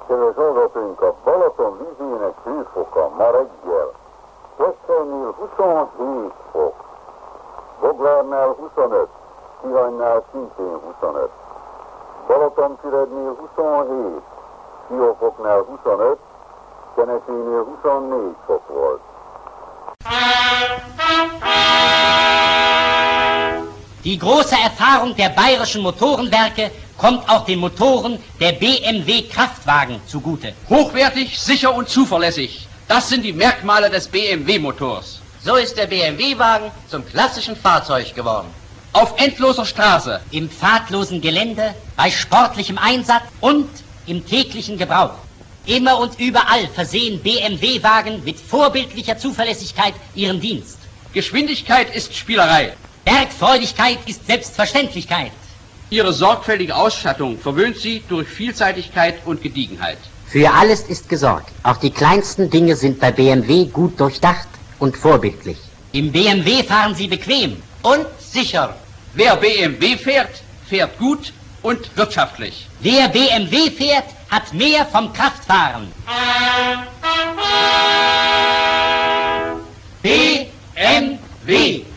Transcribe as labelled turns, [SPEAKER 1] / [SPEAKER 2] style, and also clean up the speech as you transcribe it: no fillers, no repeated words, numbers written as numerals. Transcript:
[SPEAKER 1] Kedves hallgatóink, a Balaton vízének hőfoka ma reggel Kesselnél 27 fok, Boglárnál 25, Tihanynál szintén 25, Balatonfürednél 27, Siófoknál 25, Kenesénél 24 fok volt.
[SPEAKER 2] Die große Erfahrung der bayerischen Motorenwerke kommt auch den Motoren der BMW Kraftwagen zugute.
[SPEAKER 3] Hochwertig, sicher und zuverlässig. Das sind die Merkmale des BMW-Motors.
[SPEAKER 4] So ist der BMW-Wagen zum klassischen Fahrzeug geworden.
[SPEAKER 3] Auf endloser Straße,
[SPEAKER 2] Im pfadlosen Gelände, bei sportlichem Einsatz und im täglichen Gebrauch. Immer und überall versehen BMW-Wagen mit vorbildlicher Zuverlässigkeit ihren Dienst.
[SPEAKER 3] Geschwindigkeit ist Spielerei.
[SPEAKER 2] Bergfreudigkeit ist Selbstverständlichkeit.
[SPEAKER 3] Ihre sorgfältige Ausstattung verwöhnt Sie durch Vielseitigkeit und Gediegenheit.
[SPEAKER 2] Für alles ist gesorgt. Auch die kleinsten Dinge sind bei BMW gut durchdacht und vorbildlich. Im BMW fahren Sie bequem.
[SPEAKER 4] Und sicher.
[SPEAKER 3] Wer BMW fährt, fährt gut und wirtschaftlich.
[SPEAKER 2] Wer BMW fährt, hat mehr vom Kraftfahren. BMW